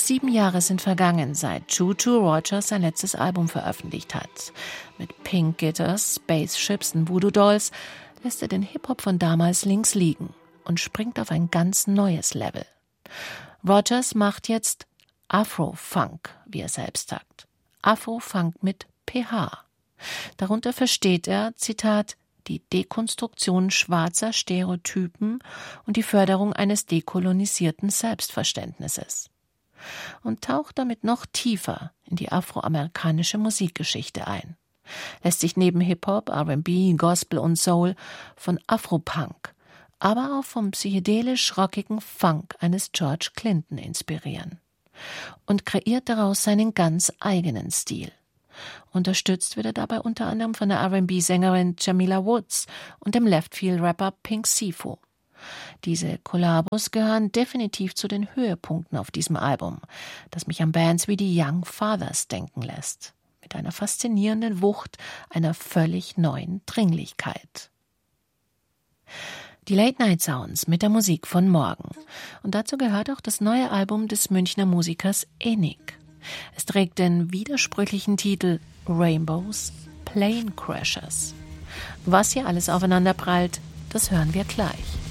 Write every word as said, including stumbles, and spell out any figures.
Sieben Jahre sind vergangen, seit Choo Choo Rogers sein letztes Album veröffentlicht hat. Mit Pink Guitars, Spaceships und Voodoo Dolls lässt er den Hip-Hop von damals links liegen und springt auf ein ganz neues Level. Rogers macht jetzt Afro-Funk, wie er selbst sagt. Afro-Funk mit P H. Darunter versteht er, Zitat, die Dekonstruktion schwarzer Stereotypen und die Förderung eines dekolonisierten Selbstverständnisses. Und taucht damit noch tiefer in die afroamerikanische Musikgeschichte ein. Lässt sich neben Hip-Hop, R and B, Gospel und Soul von Afropunk, aber auch vom psychedelisch-rockigen Funk eines George Clinton inspirieren. Und kreiert daraus seinen ganz eigenen Stil. Unterstützt wird er dabei unter anderem von der R and B-Sängerin Jamila Woods und dem Leftfield-Rapper Pink Sifu. Diese Kollabos gehören definitiv zu den Höhepunkten auf diesem Album, das mich an Bands wie die Young Fathers denken lässt. Mit einer faszinierenden Wucht, einer völlig neuen Dringlichkeit. Die Late-Night-Sounds mit der Musik von morgen. Und dazu gehört auch das neue Album des Münchner Musikers Enig. Es trägt den widersprüchlichen Titel Rainbows, Plane Crashers. Was hier alles aufeinander prallt, das hören wir gleich.